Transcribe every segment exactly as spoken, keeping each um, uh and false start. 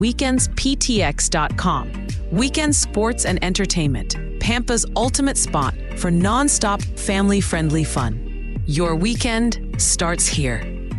weekends p t x dot com. Weekend sports and entertainment. Pampa's ultimate spot for nonstop family-friendly fun. Your weekend starts here.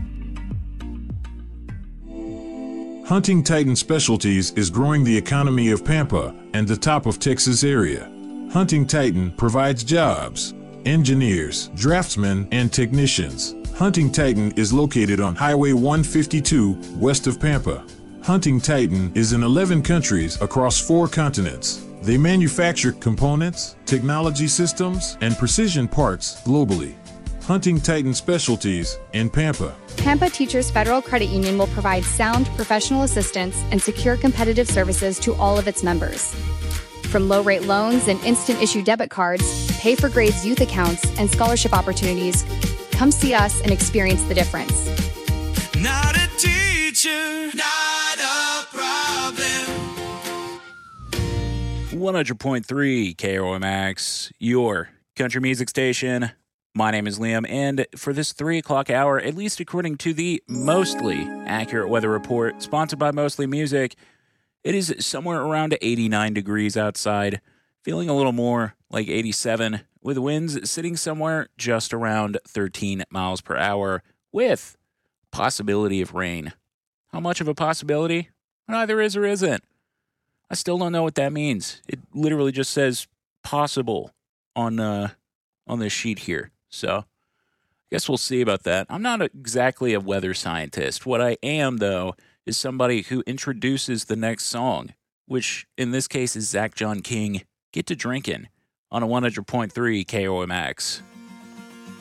Hunting Titan Specialties is growing the economy of Pampa and the top of Texas area. Hunting Titan provides jobs, engineers, draftsmen, and technicians. Hunting Titan is located on Highway one fifty-two, west of Pampa. Hunting Titan is in eleven countries across four continents. They manufacture components, technology systems, and precision parts globally. Hunting Titan Specialties in Pampa. Pampa Teachers Federal Credit Union will provide sound professional assistance and secure competitive services to all of its members. From low-rate loans and instant-issue debit cards, pay-for-grades youth accounts, and scholarship opportunities, come see us and experience the difference. Not a teacher, not a problem. one hundred point three K O M X, your country music station. My name is Liam, and for this three o'clock hour, at least according to the Mostly Accurate Weather Report, sponsored by Mostly Music, it is somewhere around eighty-nine degrees outside, feeling a little more like eighty-seven, with winds sitting somewhere just around thirteen miles per hour, with possibility of rain. How much of a possibility? Either is or isn't. I still don't know what that means. It literally just says possible on uh, on this sheet here. So I guess we'll see about that. I'm not exactly a weather scientist. What I am, though, is somebody who introduces the next song, which in this case is Zach John King, Get to Drinkin' on a one hundred point three K O M X.